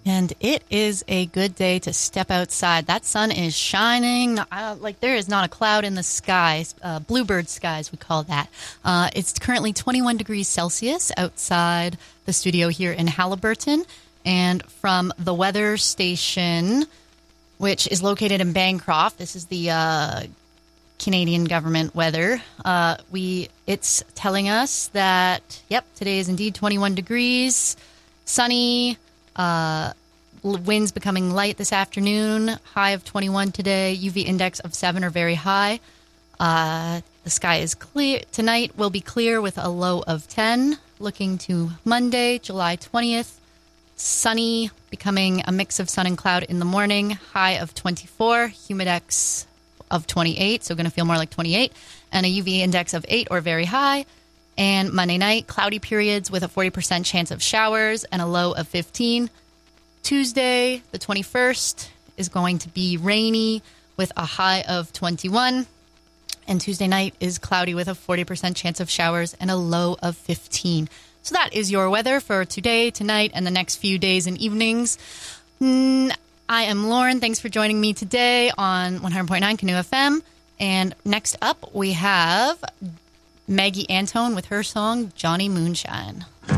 And it is a good day to step outside. That sun is shining like there is not a cloud in the sky. Bluebird skies, we call that. It's currently 21 degrees Celsius outside the studio here in Haliburton. And from the weather station, which is located in Bancroft, this is the Canadian government weather. It's telling us that, today is indeed 21 degrees, sunny. Winds becoming light this afternoon, high of 21 today, UV index of 7 or very high. The sky is clear. Tonight will be clear with a low of 10. Looking to Monday, July 20th, sunny, becoming a mix of sun and cloud in the morning, high of 24, humidex of 28, so going to feel more like 28, and a UV index of 8 or very high. And Monday night, cloudy periods with a 40% chance of showers and a low of 15. Tuesday, the 21st, is going to be rainy with a high of 21. And Tuesday night is cloudy with a 40% chance of showers and a low of 15. So that is your weather for today, tonight, and the next few days and evenings. I am Lauren. Thanks for joining me today on 100.9 Canoe FM. And next up, we have Maggie Antone with her song, Johnny Moonshine.